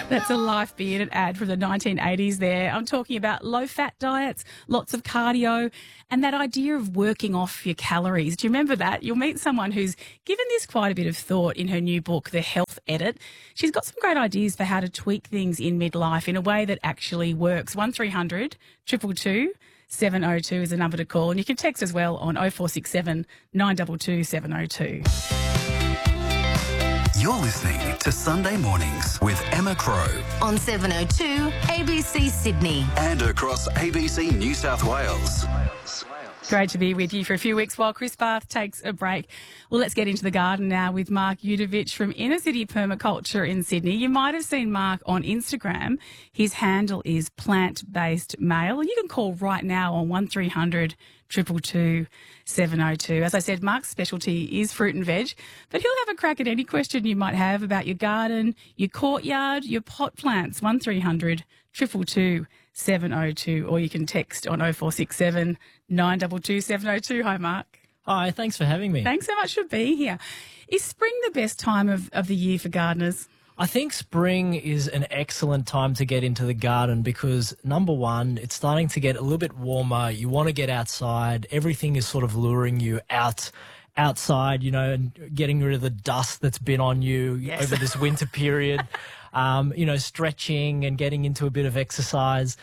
That's a Life Bearded ad from the 1980s there. I'm talking about low-fat diets, lots of cardio, and that idea of working off your calories. Do you remember that? You'll meet someone who's given this quite a bit of thought in her new book, The Health Edit. She's got some great ideas for how to tweak things in midlife in a way that actually works. 1300 222 702 is the number to call, and you can text as well on 0467 922 702. You're listening to Sunday Mornings with Emma Crow on 702 ABC Sydney and across ABC New South Wales. Great to be with you for a few weeks while Chris Bath takes a break. Well, let's get into the garden now with Mark Udovich from Inner City Permaculture in Sydney. You might have seen Mark on Instagram. His handle is plant-based male. You can call right now on 1300 222 702. As I said, Mark's specialty is fruit and veg, but he'll have a crack at any question you might have about your garden, your courtyard, your pot plants. 1300 222 702, or you can text on 0467 922 702. Hi, Mark. Hi, thanks for having me. Thanks so much for being here. Is spring the best time of the year for gardeners? I think spring is an excellent time to get into the garden because, number one, it's starting to get a little bit warmer. You want to get outside. Everything is sort of luring you outside, you know, and getting rid of the dust that's been on you over this winter period. You know, stretching and getting into a bit of exercise.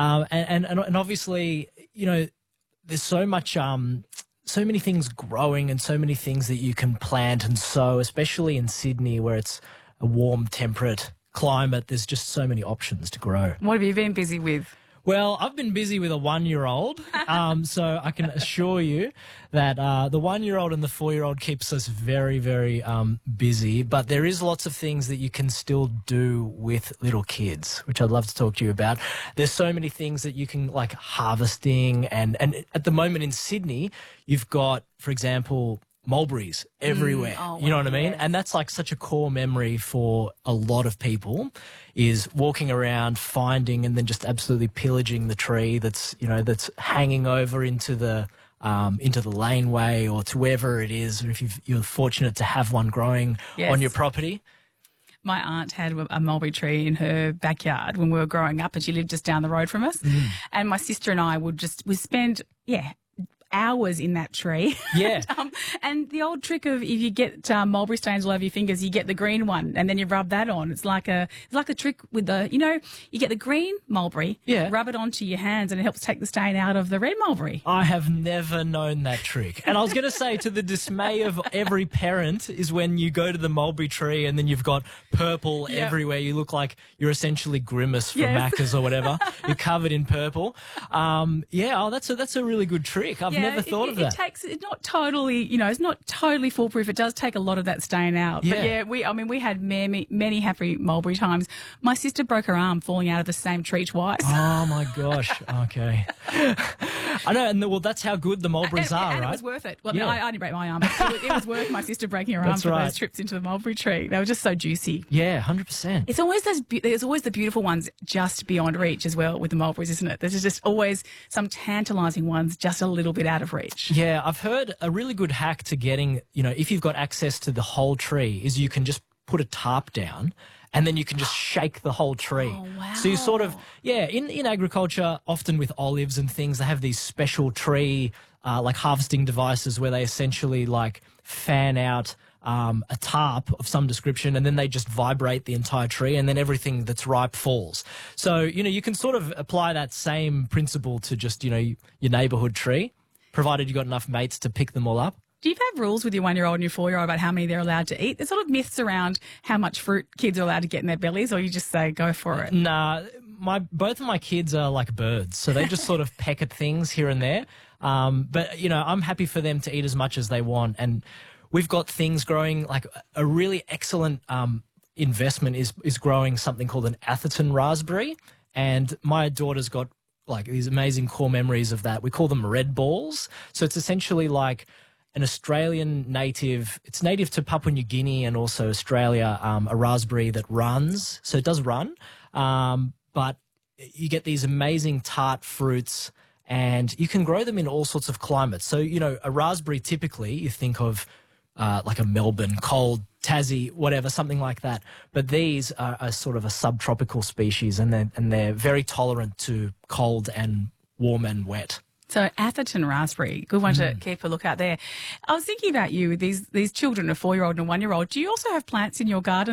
And obviously, you know, there's so much, so many things growing and so many things that you can plant and sow, especially in Sydney where it's a warm, temperate climate. There's just so many options to grow. What have you been busy with? Well, I've been busy with a 1-year-old, so I can assure you that the 1-year-old and the 4-year-old keeps us very, very busy. But there is lots of things that you can still do with little kids, which I'd love to talk to you about. There's so many things that you can, like harvesting, and at the moment in Sydney, you've got, for example, mulberries everywhere. You know what I mean? And that's like such a core memory for a lot of people, is walking around, finding, and then just absolutely pillaging the tree that's, you know, that's hanging over into the laneway or to wherever it is, or if you're fortunate to have one growing on your property. My aunt had a mulberry tree in her backyard when we were growing up, and she lived just down the road from us. And my sister and I would spend hours in that tree. Yeah. and the old trick of, if you get mulberry stains all over your fingers, you get the green one and then you rub that on. It's like a trick with the, you know, you get the green mulberry, rub it onto your hands, and it helps take the stain out of the red mulberry. I have never known that trick. And I was going to say, to the dismay of every parent, is when you go to the mulberry tree and then you've got purple everywhere. You look like you're essentially Grimace from Macca's or whatever. You're covered in purple. That's a really good trick. I've never thought of that. It's not totally, you know, it's not totally foolproof. It does take a lot of that stain out. Yeah. But we had many happy mulberry times. My sister broke her arm falling out of the same tree twice. Oh my gosh. Okay. I know, and that's how good the mulberries are, right? It was worth it. Well, I didn't break my arm, but it was worth my sister breaking her arm for those trips into the mulberry tree. They were just so juicy. Yeah, 100%. It's always there's always the beautiful ones just beyond reach as well with the mulberries, isn't it? There's just always some tantalising ones just a little bit out of reach. Yeah, I've heard a really good hack to getting, you know, if you've got access to the whole tree, is you can just put a tarp down and then you can just shake the whole tree. Oh, wow. So you sort of, in agriculture, often with olives and things, they have these special tree, like harvesting devices where they essentially like fan out a tarp of some description, and then they just vibrate the entire tree, and then everything that's ripe falls. So, you know, you can sort of apply that same principle to just, you know, your neighbourhood tree, provided you've got enough mates to pick them all up. Do you have rules with your 1-year-old and your 4-year-old about how many they're allowed to eat? There's sort of myths around how much fruit kids are allowed to get in their bellies, or you just say, go for it? Nah, both of my kids are like birds, so they just sort of peck at things here and there. But, you know, I'm happy for them to eat as much as they want. And we've got things growing, like a really excellent investment is growing something called an Atherton raspberry. And my daughter's got like these amazing core memories of that. We call them red balls. So it's essentially like an Australian native. It's native to Papua New Guinea and also Australia, a raspberry that runs. So it does run, but you get these amazing tart fruits, and you can grow them in all sorts of climates. So, you know, a raspberry, typically you think of like a Melbourne cold, Tassie, whatever, something like that. But these are a sort of a subtropical species, and they're very tolerant to cold and warm and wet. So Atherton raspberry, good one to keep a look out there. I was thinking about you with these children, a 4-year-old and a 1-year-old. Do you also have plants in your garden